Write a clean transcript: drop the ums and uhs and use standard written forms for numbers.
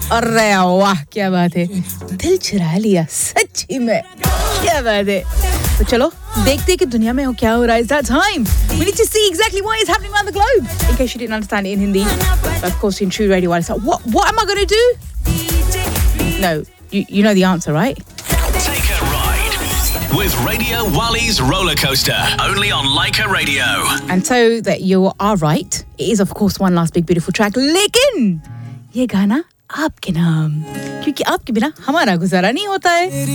अरे वाह क्या बात है दिल चुरा लिया सच्ची में क्या बात है तो चलो देखते हैं कि दुनिया में क्या हो रहा है. It's that time. We need to see exactly what is happening around the globe. In case you didn't understand it in Hindi, but of course in True Radio, it's like, what am I going to do? No, you know the answer, right? Take a ride with Radio Wali's roller coaster, only on Leica Radio. And so that you are right, it is of course one last big beautiful track. लेकिन ये गाना आपके नाम क्योंकि आपके बिना हमारा गुजारा नहीं होता है.